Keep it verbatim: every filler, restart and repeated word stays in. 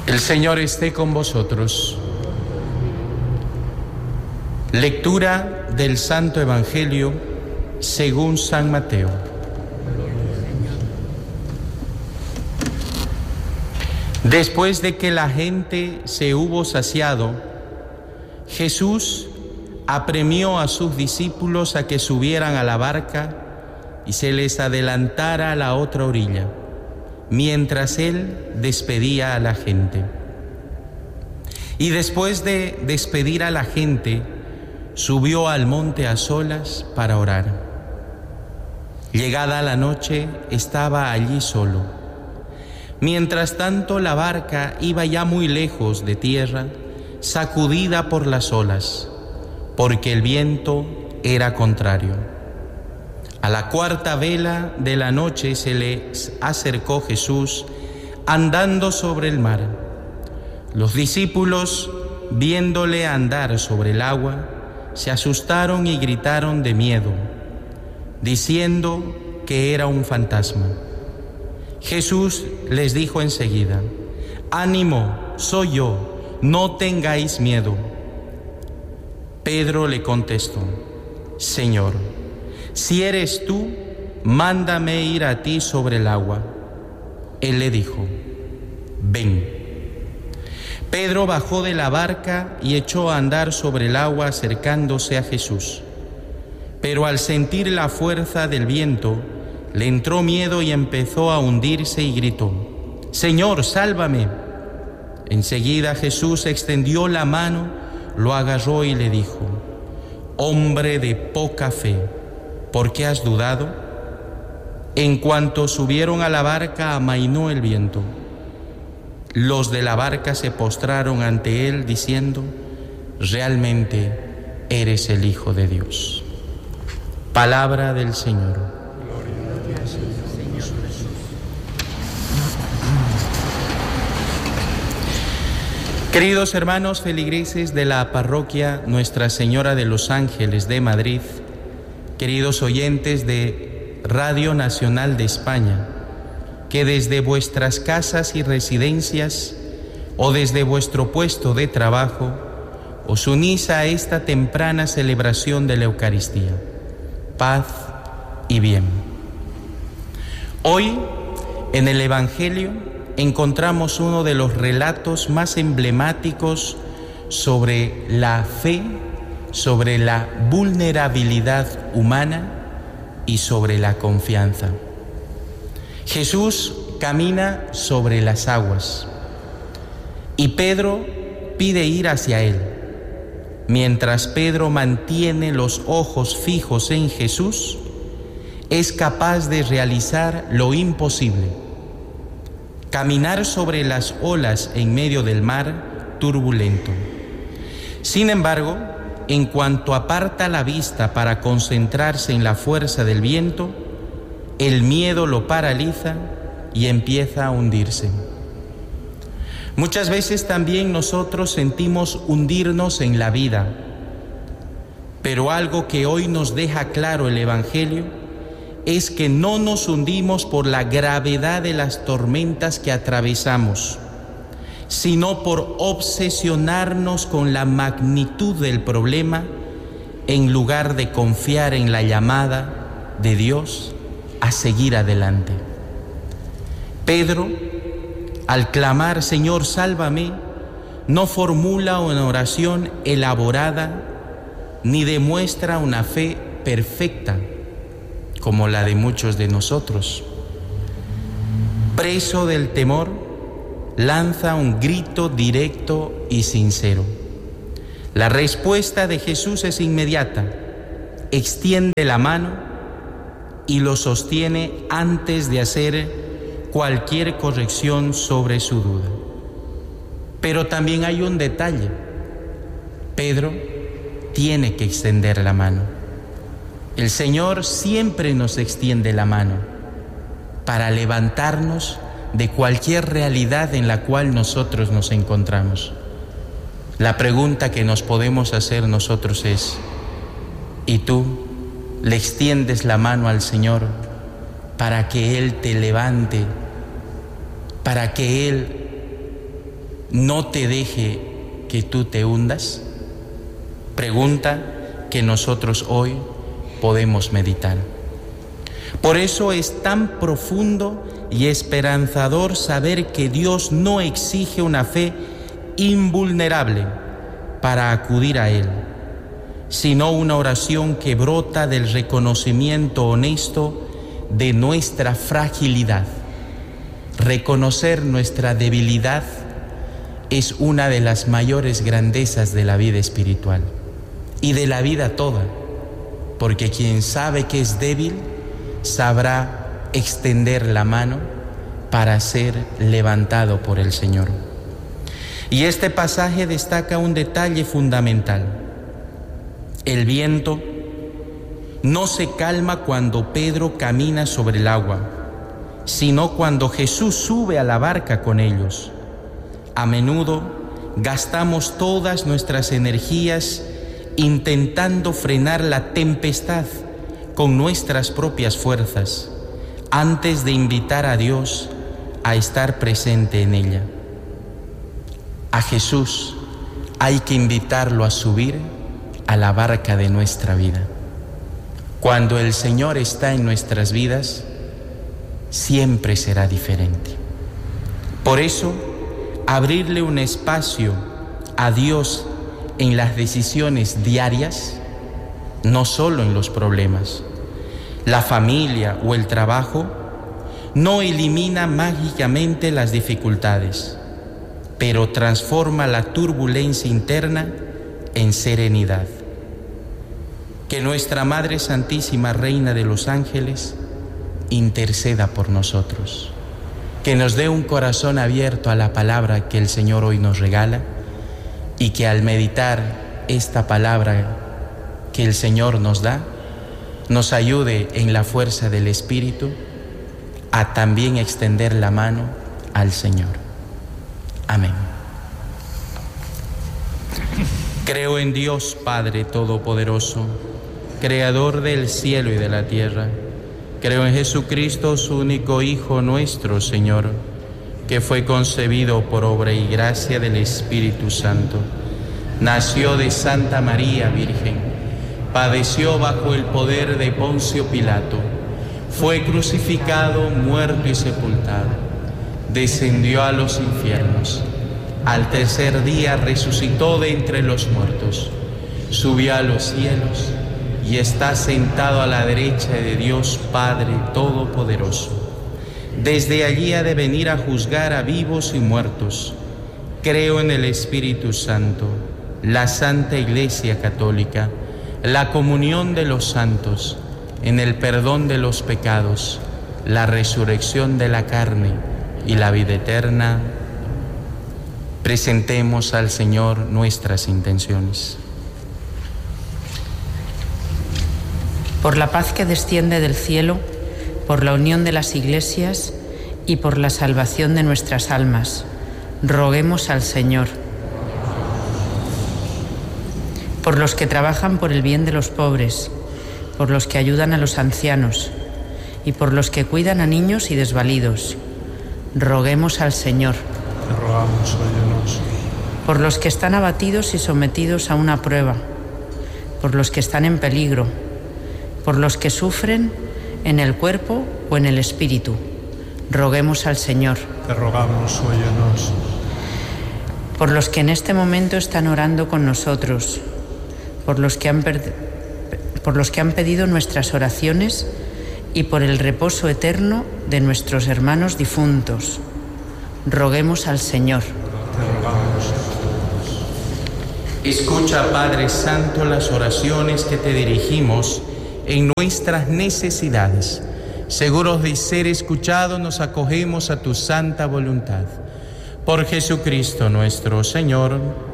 El Señor esté con vosotros. Lectura del Santo Evangelio según San Mateo. Después de que la gente se hubo saciado, Jesús apremió a sus discípulos a que subieran a la barca y se les adelantara a la otra orilla, mientras él despedía a la gente. Y después de despedir a la gente, subió al monte a solas para orar. Llegada la noche, estaba allí solo. Mientras tanto, la barca iba ya muy lejos de tierra, sacudida por las olas, porque el viento era contrario. A la cuarta vela de la noche se les acercó Jesús andando sobre el mar. Los discípulos, viéndole andar sobre el agua, se asustaron y gritaron de miedo, diciendo que era un fantasma. Jesús les dijo enseguida: «Ánimo, soy yo, no tengáis miedo». Pedro le contestó: «Señor, si eres tú, mándame ir a ti sobre el agua». Él le dijo: «Ven». Pedro bajó de la barca y echó a andar sobre el agua acercándose a Jesús. Pero al sentir la fuerza del viento, le entró miedo y empezó a hundirse y gritó: «Señor, sálvame». Enseguida Jesús extendió la mano, lo agarró y le dijo: «Hombre de poca fe, ¿por qué has dudado?». En cuanto subieron a la barca, amainó el viento. Los de la barca se postraron ante él diciendo: «Realmente eres el Hijo de Dios». Palabra del Señor. Queridos hermanos feligreses de la parroquia Nuestra Señora de los Ángeles de Madrid, queridos oyentes de Radio Nacional de España, que desde vuestras casas y residencias o desde vuestro puesto de trabajo os unís a esta temprana celebración de la Eucaristía. Paz y bien. Hoy, en el Evangelio, encontramos uno de los relatos más emblemáticos sobre la fe, sobre la vulnerabilidad humana y sobre la confianza. Jesús camina sobre las aguas y Pedro pide ir hacia él. Mientras Pedro mantiene los ojos fijos en Jesús, es capaz de realizar lo imposible: caminar sobre las olas en medio del mar turbulento. Sin embargo, en cuanto aparta la vista para concentrarse en la fuerza del viento, el miedo lo paraliza y empieza a hundirse. Muchas veces también nosotros sentimos hundirnos en la vida, pero algo que hoy nos deja claro el Evangelio es que no nos hundimos por la gravedad de las tormentas que atravesamos, sino por obsesionarnos con la magnitud del problema en lugar de confiar en la llamada de Dios a seguir adelante. Pedro, al clamar «Señor, sálvame», no formula una oración elaborada ni demuestra una fe perfecta como la de muchos de nosotros. Preso del temor, lanza un grito directo y sincero. La respuesta de Jesús es inmediata: extiende la mano y lo sostiene antes de hacer cualquier corrección sobre su duda. Pero también hay un detalle: Pedro tiene que extender la mano. El Señor siempre nos extiende la mano para levantarnos de cualquier realidad en la cual nosotros nos encontramos. La pregunta que nos podemos hacer nosotros es: ¿y tú le extiendes la mano al Señor para que Él te levante, para que Él no te deje que tú te hundas? Pregunta que nosotros hoy podemos meditar. Por eso es tan profundo y esperanzador saber que Dios no exige una fe invulnerable para acudir a Él, sino una oración que brota del reconocimiento honesto de nuestra fragilidad. Reconocer nuestra debilidad es una de las mayores grandezas de la vida espiritual y de la vida toda, porque quien sabe que es débil sabrá extender la mano para ser levantado por el Señor. Y este pasaje destaca un detalle fundamental. El viento no se calma cuando Pedro camina sobre el agua, sino cuando Jesús sube a la barca con ellos. A menudo gastamos todas nuestras energías intentando frenar la tempestad con nuestras propias fuerzas, antes de invitar a Dios a estar presente en ella. A Jesús hay que invitarlo a subir a la barca de nuestra vida. Cuando el Señor está en nuestras vidas, siempre será diferente. Por eso, abrirle un espacio a Dios en las decisiones diarias, no solo en los problemas, la familia o el trabajo, no elimina mágicamente las dificultades, pero transforma la turbulencia interna en serenidad. Que nuestra Madre Santísima, Reina de los Ángeles, interceda por nosotros. Que nos dé un corazón abierto a la palabra que el Señor hoy nos regala y que al meditar esta palabra que el Señor nos da, nos ayude en la fuerza del Espíritu a también extender la mano al Señor. Amén. Creo en Dios Padre Todopoderoso, Creador del cielo y de la tierra. Creo en Jesucristo, su único Hijo, nuestro Señor, que fue concebido por obra y gracia del Espíritu Santo. Nació de Santa María Virgen, padeció bajo el poder de Poncio Pilato, fue crucificado, muerto y sepultado, descendió a los infiernos, al tercer día resucitó de entre los muertos, subió a los cielos y está sentado a la derecha de Dios Padre Todopoderoso. Desde allí ha de venir a juzgar a vivos y muertos. Creo en el Espíritu Santo, la Santa Iglesia Católica, la comunión de los santos, en el perdón de los pecados, la resurrección de la carne y la vida eterna. Presentemos al Señor nuestras intenciones. Por la paz que desciende del cielo, por la unión de las iglesias y por la salvación de nuestras almas, roguemos al Señor. Por los que trabajan por el bien de los pobres, por los que ayudan a los ancianos y por los que cuidan a niños y desvalidos, roguemos al Señor. Te rogamos, óyenos. Por los que están abatidos y sometidos a una prueba, por los que están en peligro, por los que sufren en el cuerpo o en el espíritu, roguemos al Señor. Te rogamos, óyenos. Por los que en este momento están orando con nosotros, por los que han, per- por los que han pedido nuestras oraciones y por el reposo eterno de nuestros hermanos difuntos, roguemos al Señor. Te rogamos. Escucha, Padre Santo, las oraciones que te dirigimos en nuestras necesidades. Seguros de ser escuchados, nos acogemos a tu santa voluntad. Por Jesucristo nuestro Señor.